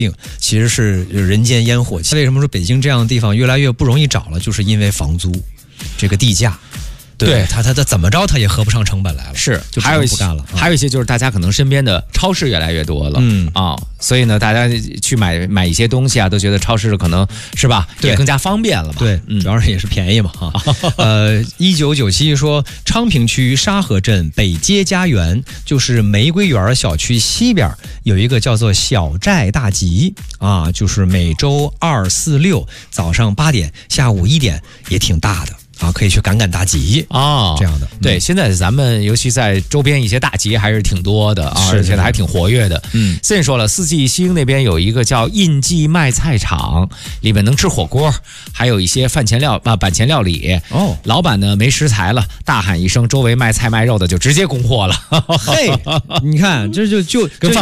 其实是人间烟火气。为什么说北京这样的地方越来越不容易找了？就是因为房租，这个地价。对他怎么着他也合不上成本来了， 是， 就还有不干了。 还有一些就是大家可能身边的超市越来越多了，所以呢，大家去买一些东西啊，都觉得超市可能是吧，也更加方便了吧？ 对，主要是也是便宜嘛哈。1997说昌平区沙河镇北街家园，就是玫瑰园小区西边有一个叫做小寨大集啊，就是每周2、4、6早上8点，下午1点，也挺大的。啊，可以去赶大集啊，这样的。 对，现在咱们尤其在周边一些大集还是挺多的啊，而且还挺活跃的。现在说了，四季星那边有一个叫印记卖菜场，里面能吃火锅，还有一些板前料理。哦，老板呢没食材了，大喊一声，周围卖菜卖肉的就直接供货了。 嘿，你看这就跟